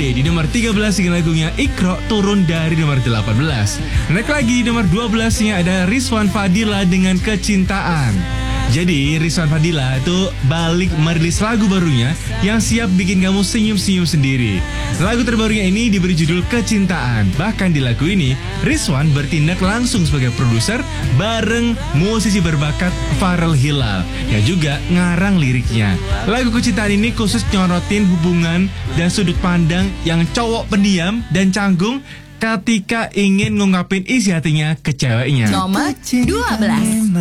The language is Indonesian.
di nomor 13 dengan lagunya Iqra turun dari nomor 18. Naik lagi di nomor 12-nya ada Rizwan Fadila dengan Kecintaan. Jadi Rizwan Fadila itu balik merilis lagu barunya yang siap bikin kamu senyum-senyum sendiri. Lagu terbarunya ini diberi judul Kecintaan. Bahkan di lagu ini Rizwan bertindak langsung sebagai produser bareng musisi berbakat Farel Hilal yang juga ngarang liriknya. Lagu Kecintaan ini khusus nyorotin hubungan dan sudut pandang yang cowok pendiam dan canggung ketika ingin ngungkapin isi hatinya ke ceweknya. Nomor 12.